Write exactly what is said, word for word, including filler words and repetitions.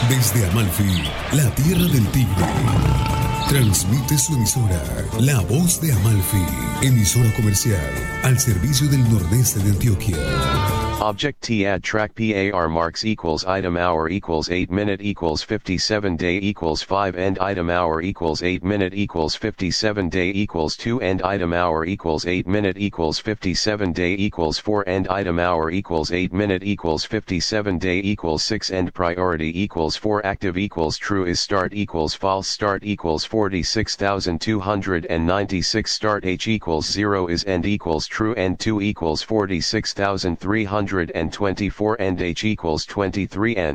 Desde Amalfi, la tierra del tigre. Transmite su emisora, La Voz de Amalfi, emisora comercial, al servicio del nordeste de Antioquia. Object T add track par marks equals item hour equals eight minute equals fifty-seven day equals five end item hour equals eight minute equals fifty-seven day equals two end item hour equals eight minute equals fifty-seven day equals four end item hour equals eight minute equals fifty-seven day equals six end priority equals four active equals true is start equals false start equals forty-six thousand two hundred ninety-six start h equals zero is end equals true end two equals forty-six thousand three hundred twenty-four end h equals twenty-three end.